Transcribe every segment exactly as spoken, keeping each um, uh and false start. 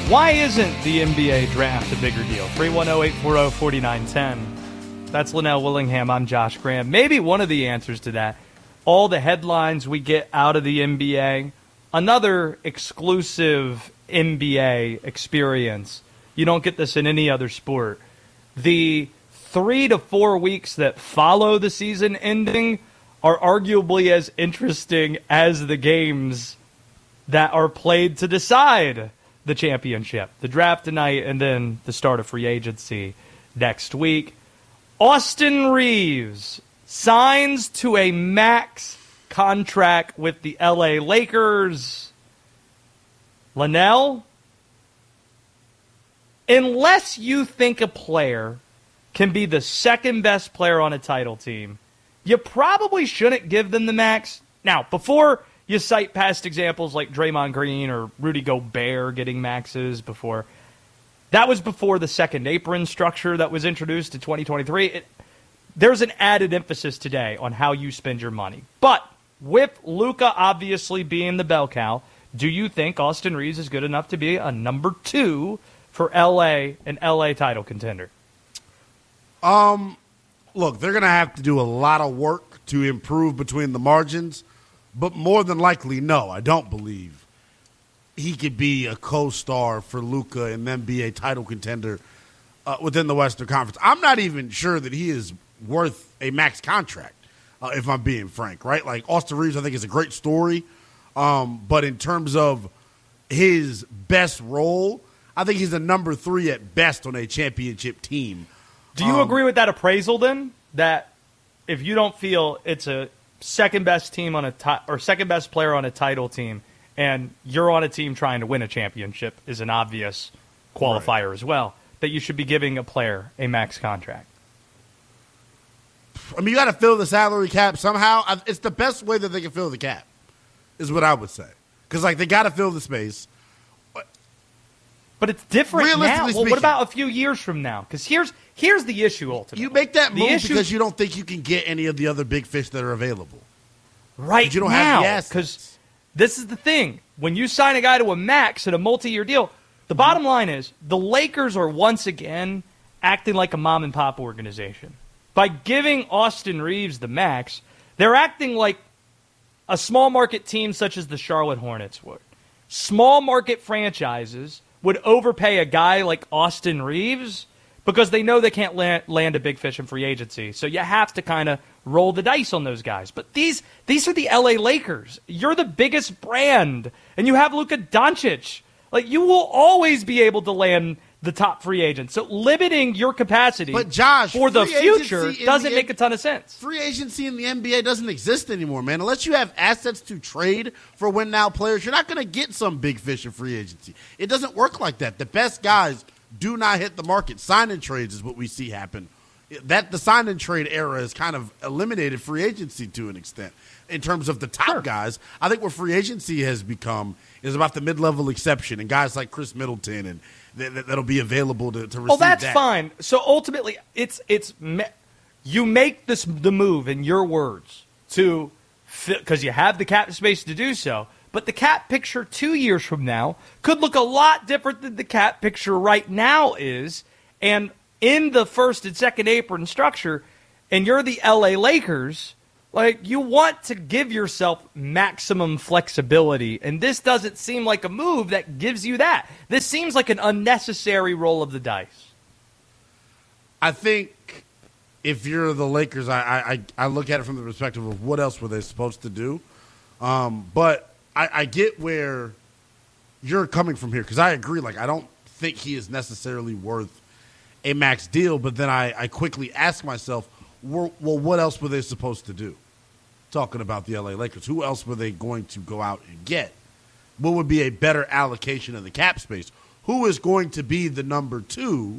Why isn't the N B A draft a bigger deal? three one zero, eight four zero, four nine one zero. That's Linnell Willingham. I'm Josh Graham. Maybe one of the answers to that, all the headlines we get out of the N B A, another exclusive N B A experience. You don't get this in any other sport. The three to four weeks that follow the season ending are arguably as interesting as the games that are played to decide the championship. The draft tonight and then the start of free agency next week. Austin Reaves signs to a max contract with the L A Lakers. Linnell, unless you think a player can be the second best player on a title team, you probably shouldn't give them the max. Now, before you cite past examples like Draymond Green or Rudy Gobert getting maxes before, that was before the second apron structure that was introduced in twenty twenty-three. It, there's an added emphasis today on how you spend your money. But with Luka obviously being the bell cow, do you think Austin Reaves is good enough to be a number two for L A, an L A title contender? Um, look, they're going to have to do a lot of work to improve between the margins, but more than likely, no, I don't believe he could be a co-star for Luka and then be a title contender uh, within the Western Conference. I'm not even sure that he is worth a max contract, uh, if I'm being frank, right? Like, Austin Reaves, I think, is a great story, um, but in terms of his best role, I think he's a number three at best on a championship team. Do you um, agree with that appraisal then? That if you don't feel it's a second best team on a ti- or second best player on a title team, and you're on a team trying to win a championship is an obvious qualifier right. as well, that you should be giving a player a max contract? I mean, you got to fill the salary cap somehow. It's the best way that they can fill the cap, is what I would say. Because, like, they got to fill the space. But it's different now. Well, speaking, what about a few years from now? Because here's here's the issue ultimately. You make that the move issue, because you don't think you can get any of the other big fish that are available. Right you don't now. have the Because this is the thing. When you sign a guy to a max at a multi-year deal, the mm-hmm. bottom line is the Lakers are once again acting like a mom-and-pop organization. By giving Austin Reaves the max, they're acting like a small market team such as the Charlotte Hornets would. Small market franchises would overpay a guy like Austin Reaves because they know they can't land, land a big fish in free agency. So you have to kind of roll the dice on those guys. But these these are the L A Lakers. You're the biggest brand, and you have Luka Doncic. Like, you will always be able to land the top free agent. So limiting your capacity but Josh, for the future doesn't make a ton of sense. Free agency in the N B A doesn't exist anymore, man. Unless you have assets to trade for win-now players, you're not going to get some big fish in free agency. It doesn't work like that. The best guys do not hit the market. Sign-in trades is what we see happen. That the sign-in trade era has kind of eliminated free agency to an extent. In terms of the top sure. guys, I think what free agency has become is about the mid-level exception and guys like Chris Middleton and that, that'll be available to, to receive well, that's that. fine. So ultimately, it's it's you make this the move in your words to because you have the cap space to do so. But the cap picture two years from now could look a lot different than the cap picture right now is. And in the first and second apron structure, and you're the L A Lakers, like, you want to give yourself maximum flexibility, and this doesn't seem like a move that gives you that. This seems like an unnecessary roll of the dice. I think if you're the Lakers, I I, I look at it from the perspective of what else were they supposed to do. Um, but I, I get where you're coming from here, because I agree. Like, I don't think he is necessarily worth a max deal, but then I, I quickly ask myself, well, what else were they supposed to do? Talking about the L A Lakers, who else were they going to go out and get? What would be a better allocation of the cap space? Who is going to be the number two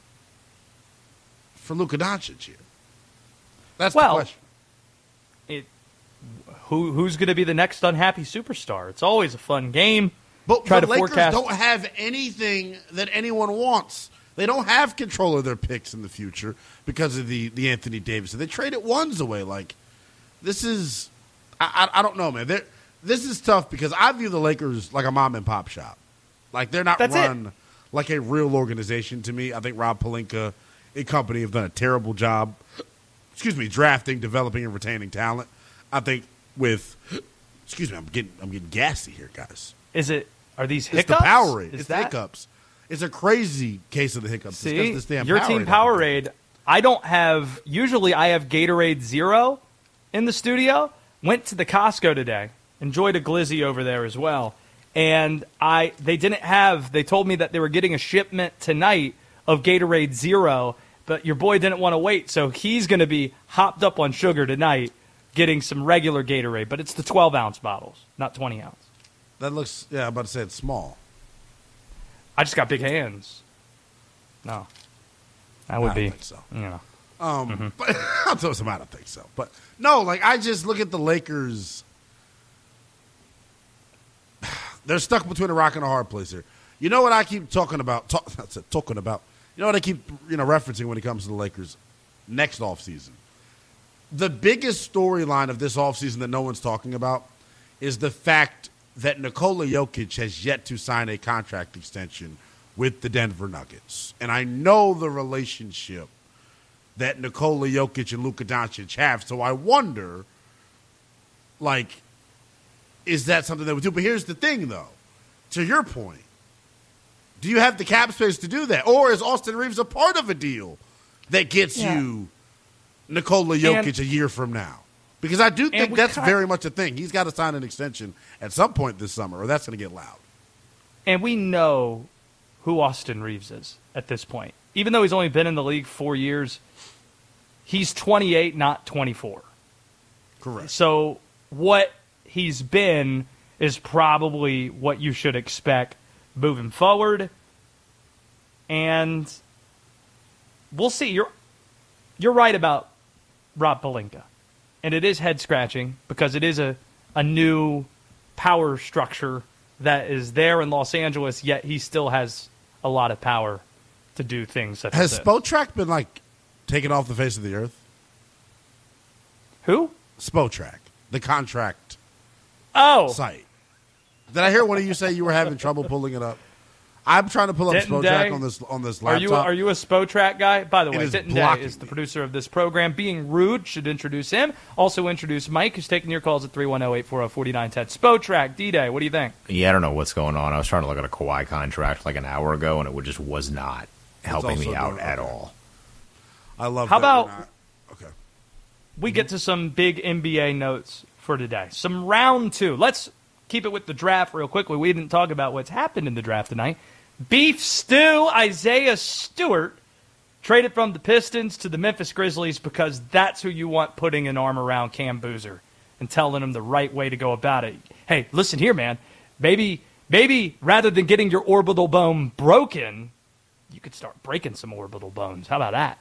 for Luka Doncic here? That's well, the question. It, who who's going to be the next unhappy superstar? It's always a fun game. But Try the to Lakers forecast. don't have anything that anyone wants. They don't have control of their picks in the future because of the, the Anthony Davis. They traded ones away. Like, this is, I, I, I don't know, man. They're, this is tough because I view the Lakers like a mom and pop shop. Like, they're not That's run it. like a real organization to me. I think Rob Pelinka and company have done a terrible job, excuse me, drafting, developing, and retaining talent. I think with, excuse me, I'm getting I'm getting gassy here, guys. Is it, are these It's hiccups? the Powerade. Is It's that, the hiccups. It's a crazy case of the hiccups. See, it's 'cause this damn your Powerade team everything. Powerade, I don't have, usually I have Gatorade Zero in the studio. Went to the Costco today. Enjoyed a glizzy over there as well. And I, they didn't have, they told me that they were getting a shipment tonight of Gatorade Zero, but your boy didn't want to wait, so he's going to be hopped up on sugar tonight getting some regular Gatorade, but it's the twelve-ounce bottles, not twenty-ounce. That looks, yeah, I'm about to say it's small. I just got big hands. No. That would I be, don't think so. you know. Um, Mm-hmm. But I'll tell you something, I don't think so. But no, like I just look at the Lakers. They're stuck between a rock and a hard place here. You know what I keep talking about? Talk, that's it, talking about. You know what I keep you know referencing when it comes to the Lakers next offseason? The biggest storyline of this offseason that no one's talking about is the fact that Nikola Jokic has yet to sign a contract extension with the Denver Nuggets. And I know the relationship that Nikola Jokic and Luka Doncic have, so I wonder, like, is that something that we do? But here's the thing, though. To your point, do you have the cap space to do that? Or is Austin Reeves a part of a deal that gets Yeah. you Nikola Jokic And- a year from now? Because I do think we that's kind- very much a thing. He's got to sign an extension at some point this summer, or that's going to get loud. And we know who Austin Reeves is at this point. Even though he's only been in the league four years, he's twenty-eight, not twenty-four. Correct. So what he's been is probably what you should expect moving forward. And we'll see. You're you're right about Rob Pelinka. And it is head-scratching because it is a, a new power structure that is there in Los Angeles, yet he still has a lot of power to do things such Has as this. Spotrac been, like, taken off the face of the earth? Who? Spotrac, the contract Oh, site. Did I hear one of you say you were having trouble pulling it up? I'm trying to pull up Denton Spotrac Day? on this on this Are laptop. you are you a Spotrac guy? By the It way, is Denton Day blocking is the me. producer of this program. Being rude, should introduce him. Also introduce Mike, who's taking your calls at three one zero, eight four zero, four nine one zero. Spotrac, D-Day, what do you think? Yeah, I don't know what's going on. I was trying to look at a Kawhi contract like an hour ago, and it would- just was not helping also me out doing- at okay. all. I love. How that we're about- not- okay? We get to some big N B A notes for today. Some round two. Let's keep it with the draft real quickly. We didn't talk about what's happened in the draft tonight. Beef stew, Isaiah Stewart traded from the Pistons to the Memphis Grizzlies because that's who you want putting an arm around Cam Boozer and telling him the right way to go about it. Hey, listen here, man. Maybe, maybe rather than getting your orbital bone broken, you could start breaking some orbital bones. How about that?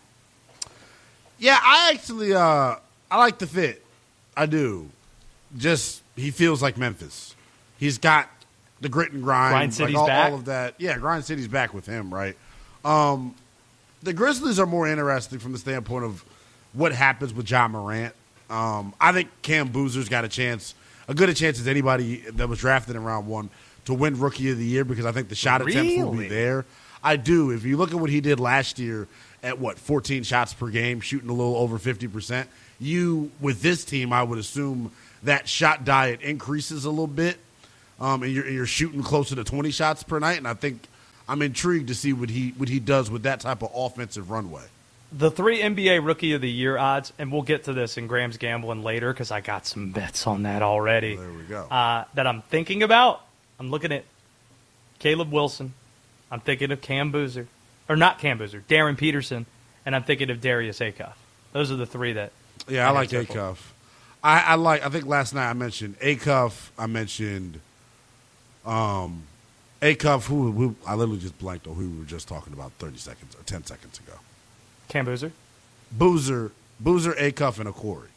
Yeah, I actually uh, I like the fit. I do. Just he feels like Memphis. He's got the grit and grind, Grind City's like all, back? all of that. Yeah, Grind City's back with him, right? Um, the Grizzlies are more interesting from the standpoint of what happens with John Morant. Um, I think Cam Boozer's got a chance, a good a chance as anybody that was drafted in round one to win Rookie of the Year because I think the shot attempts will be Really? there. I do. If you look at what he did last year at, what, fourteen shots per game, shooting a little over fifty percent, you, with this team, I would assume that shot diet increases a little bit. Um, and you're, and you're shooting closer to twenty shots per night, and I think I'm intrigued to see what he what he does with that type of offensive runway. The three N B A Rookie of the Year odds, and we'll get to this in Graham's Gambling later because I got some bets on that already. There we go. Uh, that I'm thinking about. I'm looking at Caleb Wilson. I'm thinking of Cam Boozer. Or not Cam Boozer, Darren Peterson. And I'm thinking of Darius Acuff. Those are the three that Yeah, I I like have circled. Acuff. I, I like. I think last night I mentioned Acuff. I mentioned um, Acuff. Who, who I literally just blanked on who we were just talking about thirty seconds or ten seconds ago. Cam Boozer. Boozer, Boozer, Acuff, and Okori.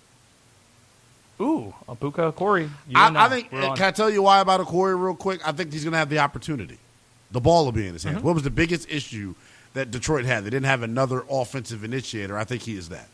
Ooh, Abuka Corey. You and I, I think. we're on. Can I tell you why about Okori real quick? I think he's going to have the opportunity. The ball will be in his hands. Mm-hmm. What was the biggest issue that Detroit had? They didn't have another offensive initiator. I think he is that.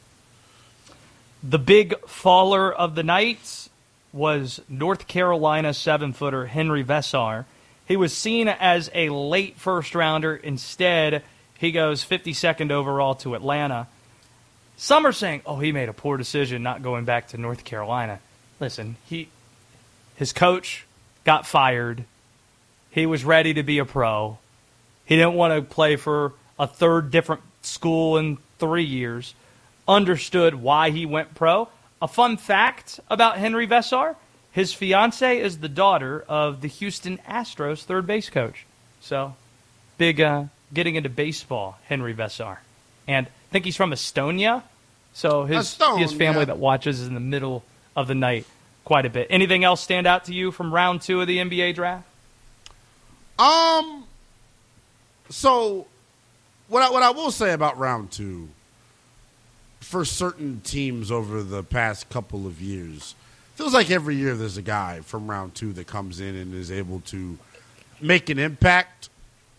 The big faller of the night was North Carolina seven-footer Henry Vessar. He was seen as a late first-rounder. Instead, he goes fifty-second overall to Atlanta. Some are saying, oh, he made a poor decision not going back to North Carolina. Listen, he, his coach got fired. He was ready to be a pro. He didn't want to play for a third different school in three years. Understood why he went pro. A fun fact about Henry Vesar, his fiance is the daughter of the Houston Astros third base coach. So, big uh, getting into baseball, Henry Vesar. And I think he's from Estonia. So his, Stone, his family yeah. that watches is in the middle of the night quite a bit. Anything else stand out to you from round two of the N B A draft? Um, so what I, what I will say about round two, for certain teams over the past couple of years, feels like every year there's a guy from round two that comes in and is able to make an impact.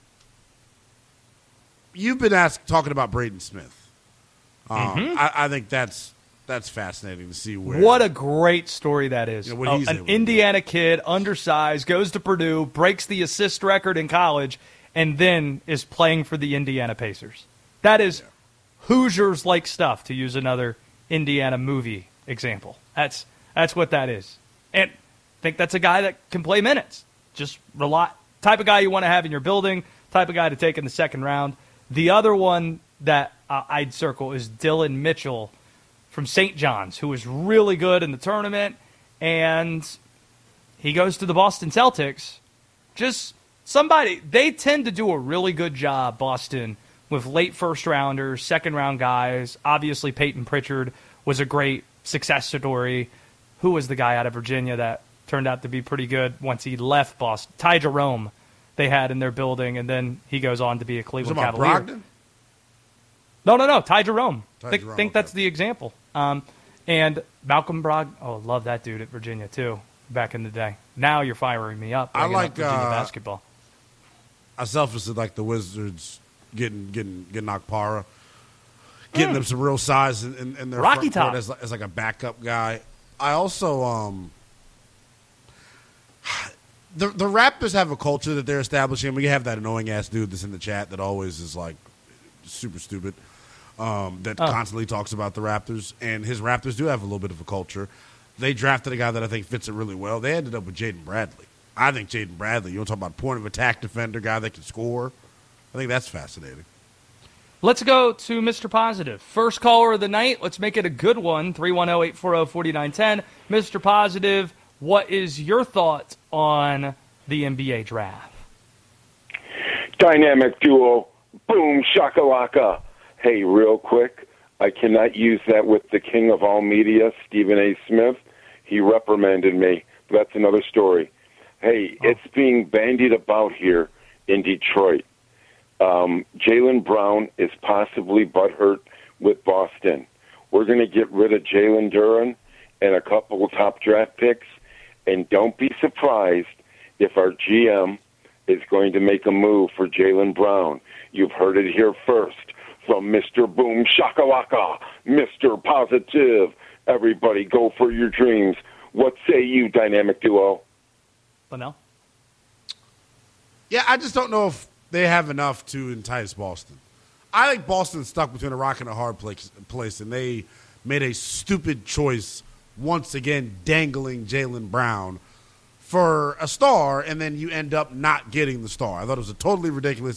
You've been asked talking about Braden Smith. Um, Mm-hmm. I, I think that's that's fascinating to see where. What a great story that is. Yeah, what Oh, he's able an to do. Indiana kid, undersized, goes to Purdue, breaks the assist record in college, and then is playing for the Indiana Pacers. That is Hoosiers-like stuff, to use another Indiana movie example. That's that's what that is. And I think that's a guy that can play minutes. Just rely, type of guy you want to have in your building, type of guy to take in the second round. The other one that uh, I'd circle is Dylan Mitchell from Saint John's, who was really good in the tournament, and he goes to the Boston Celtics. Just somebody, they tend to do a really good job, Boston, with late first-rounders, second-round guys. Obviously, Peyton Pritchard was a great success story. Who was the guy out of Virginia that turned out to be pretty good once he left Boston? Ty Jerome they had in their building, and then he goes on to be a Cleveland about Cavalier. Brogdon? No, no, no. Ty Jerome. Ty think Jerome, think okay. that's the example. Um, and Malcolm Brogdon. Oh, love that dude at Virginia too. Back in the day. Now you're firing me up. I bringing up like, Virginia uh, basketball. I selfishly like the Wizards getting getting getting Okpara, getting them some real size in, in, in their Hmm. Rocky front court top. as, as like a backup guy. I also um the the Raptors have a culture that they're establishing. We have that annoying ass dude that's in the chat that always is like super stupid. Um, that Oh. constantly talks about the Raptors, and his Raptors do have a little bit of a culture. They drafted a guy that I think fits it really well. They ended up with Jaden Bradley. I think Jaden Bradley, you want to talk about point of attack defender, guy that can score. I think that's fascinating. Let's go to Mister Positive. First caller of the night. Let's make it a good one. three one zero, eight four zero, four nine one zero. Mister Positive, what is your thought on the N B A draft? Dynamic duo, boom shakalaka. Hey, real quick, I cannot use that with the king of all media, Stephen A. Smith. He reprimanded me. But that's another story. Hey, it's being bandied about here in Detroit. Um, Jaylen Brown is possibly butthurt with Boston. We're going to get rid of Jalen Duren and a couple of top draft picks, and don't be surprised if our G M is going to make a move for Jaylen Brown. You've heard it here first from Mister Boom Shakalaka, Mister Positive. Everybody go for your dreams. What say you, dynamic duo? Bunnell? Yeah, I just don't know if they have enough to entice Boston. I think Boston's stuck between a rock and a hard place, place and they made a stupid choice once again dangling Jaylen Brown for a star, and then you end up not getting the star. I thought it was a totally ridiculous